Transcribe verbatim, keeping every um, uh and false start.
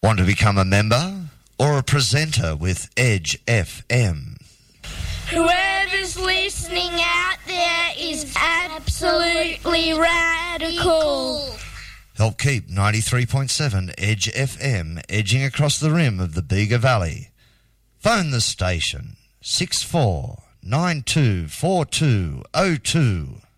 Want to become a member or a presenter with Edge F M? Whoever's listening out there is absolutely radical. Help keep ninety-three point seven Edge F M edging across the rim of the Bega Valley. Phone the station six four nine two four two oh two.